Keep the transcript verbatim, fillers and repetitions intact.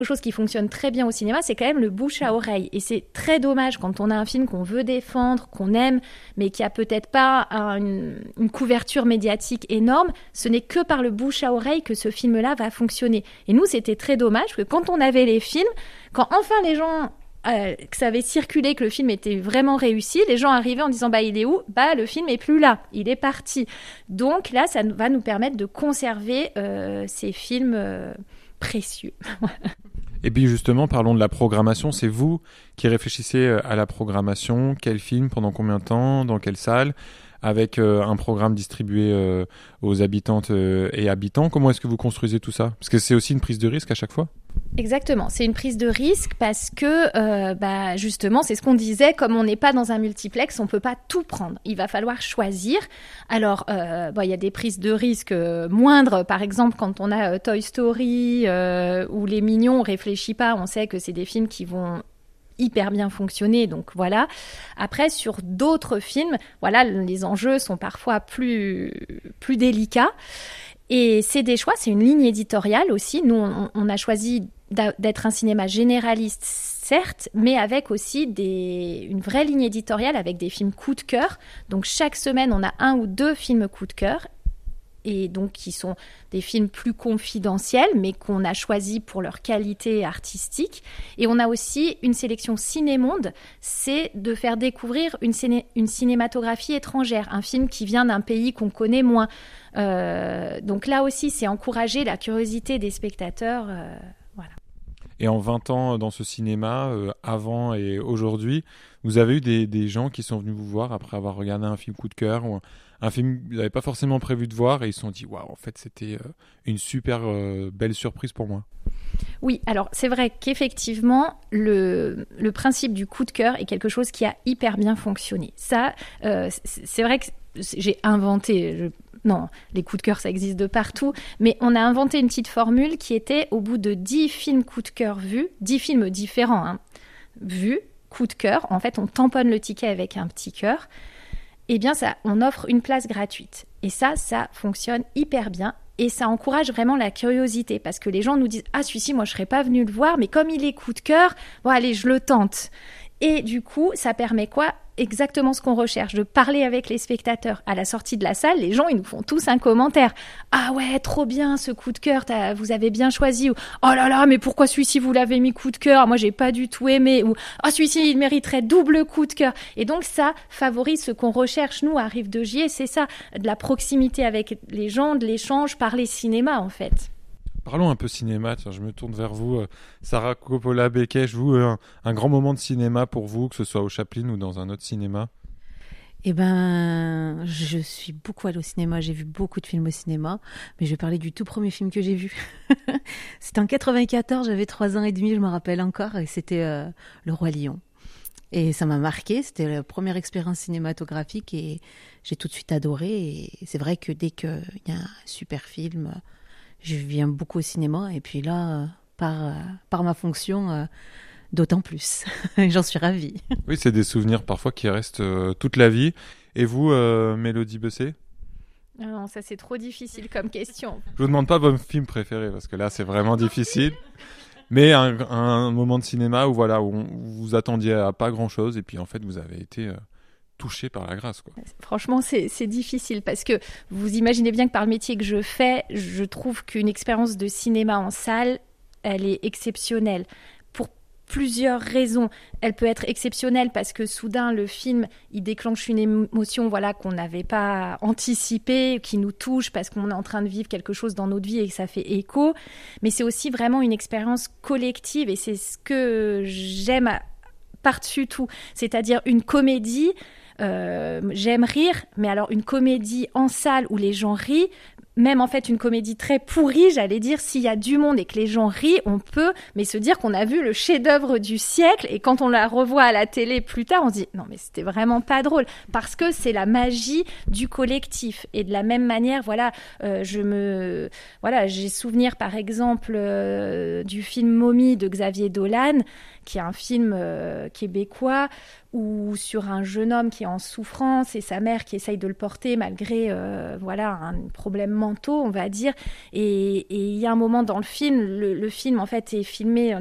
chose qui fonctionne très bien au cinéma, c'est quand même le bouche à oreille. Et c'est très dommage quand on a un film qu'on veut défendre, qu'on aime, mais qui a peut-être pas un, une, une couverture médiatique énorme. Ce n'est que par le bouche à oreille que ce film-là va fonctionner. Et nous, c'était très dommage que quand on avait les films, quand enfin les gens... Euh, que ça avait circulé, que le film était vraiment réussi, les gens arrivaient en disant bah il est où ? Bah le film est plus là, il est parti. Donc là, ça va nous permettre de conserver euh, ces films euh, précieux. Et puis justement, parlons de la programmation. C'est vous qui réfléchissez à la programmation, quel film, pendant combien de temps, dans quelle salle, avec euh, un programme distribué euh, aux habitantes euh, et habitants. Comment est-ce que vous construisez tout ça ? Parce que c'est aussi une prise de risque à chaque fois. Exactement, c'est une prise de risque parce que euh, bah, justement, c'est ce qu'on disait, comme on n'est pas dans un multiplex, on ne peut pas tout prendre. Il va falloir choisir. Alors, euh, bon, y a des prises de risque euh, moindres, par exemple, quand on a euh, Toy Story euh, ou Les Mignons, on ne réfléchit pas, on sait que c'est des films qui vont hyper bien fonctionner, donc voilà. Après, sur d'autres films, voilà, les enjeux sont parfois plus, plus délicats. Et c'est des choix, c'est une ligne éditoriale aussi. Nous, on, on a choisi d'être un cinéma généraliste, certes, mais avec aussi des, une vraie ligne éditoriale avec des films coup de cœur. Donc chaque semaine, on a un ou deux films coup de cœur, et donc qui sont des films plus confidentiels, mais qu'on a choisis pour leur qualité artistique. Et on a aussi une sélection Cinémonde, c'est de faire découvrir une, ciné- une cinématographie étrangère, un film qui vient d'un pays qu'on connaît moins. Euh, donc là aussi, c'est encourager la curiosité des spectateurs. Euh, voilà. Et en vingt ans dans ce cinéma, euh, avant et aujourd'hui, vous avez eu des, des gens qui sont venus vous voir après avoir regardé un film coup de cœur ou un, un film que vous n'avez pas forcément prévu de voir et ils se sont dit « Waouh, en fait, c'était euh, une super euh, belle surprise pour moi ». Oui, alors c'est vrai qu'effectivement, le, le principe du coup de cœur est quelque chose qui a hyper bien fonctionné. Ça, euh, c'est, c'est vrai que j'ai inventé... Je, non, les coups de cœur, ça existe de partout, mais on a inventé une petite formule qui était au bout de dix films coup de cœur vus, dix films différents hein, vus, coup de cœur, en fait, on tamponne le ticket avec un petit cœur, eh bien, ça, on offre une place gratuite. Et ça, ça fonctionne hyper bien. Et ça encourage vraiment la curiosité parce que les gens nous disent « Ah, celui-ci, moi, je ne serais pas venue le voir, mais comme il est coup de cœur, bon, allez, je le tente. » Et du coup, ça permet quoi ? Exactement ce qu'on recherche, de parler avec les spectateurs. À la sortie de la salle, les gens, ils nous font tous un commentaire. « Ah ouais, trop bien ce coup de cœur, vous avez bien choisi. » Ou « Oh là là, mais pourquoi celui-ci, vous l'avez mis coup de cœur ? Moi, j'ai pas du tout aimé. » Ou « Ah, celui-ci, il mériterait double coup de cœur. » Et donc, ça favorise ce qu'on recherche, nous, à Rive de Gier. C'est ça, de la proximité avec les gens, de l'échange, parler cinéma, en fait. Parlons un peu cinéma, tiens, je me tourne vers vous, euh, Sarah Coppola-Bekesh, vous, un, un grand moment de cinéma pour vous, que ce soit au Chaplin ou dans un autre cinéma ? Eh ben, je suis beaucoup allée au cinéma, j'ai vu beaucoup de films au cinéma, mais je vais parler du tout premier film que j'ai vu. C'était en quatre-vingt-quatorze, j'avais trois ans et demi, je me rappelle encore, et c'était euh, Le Roi Lion. Et ça m'a marqué, c'était la première expérience cinématographique et j'ai tout de suite adoré. Et c'est vrai que dès qu'il y a un super film, je viens beaucoup au cinéma. Et puis là, par, par ma fonction, euh, d'autant plus. J'en suis ravie. Oui, c'est des souvenirs parfois qui restent euh, toute la vie. Et vous, euh, Mélodie Bessé ? Non, ça c'est trop difficile comme question. Je vous demande pas votre film préféré, parce que là, c'est vraiment difficile. Mais un, un moment de cinéma où, voilà, où, on, où vous attendiez à pas grand-chose, et puis en fait, vous avez été euh, touché par la grâce, quoi. Franchement, c'est, c'est difficile, parce que vous imaginez bien que par le métier que je fais, je trouve qu'une expérience de cinéma en salle, elle est exceptionnelle. Pour plusieurs raisons. Elle peut être exceptionnelle parce que soudain, le film, il déclenche une émotion voilà, qu'on n'avait pas anticipée, qui nous touche parce qu'on est en train de vivre quelque chose dans notre vie et que ça fait écho. Mais c'est aussi vraiment une expérience collective et c'est ce que j'aime à, par-dessus tout. C'est-à-dire une comédie, euh, j'aime rire, mais alors une comédie en salle où les gens rient, même en fait une comédie très pourrie, j'allais dire, s'il y a du monde et que les gens rient, on peut mais se dire qu'on a vu le chef-d'œuvre du siècle et quand on la revoit à la télé plus tard, on se dit non mais c'était vraiment pas drôle parce que c'est la magie du collectif et de la même manière, voilà, euh, je me, voilà, j'ai souvenir par exemple euh, du film Momie de Xavier Dolan, qui est un film euh, québécois ou sur un jeune homme qui est en souffrance et sa mère qui essaye de le porter malgré euh, voilà un problème mental fondamentaux, on va dire. Et il y a un moment dans le film, le, le film en fait est filmé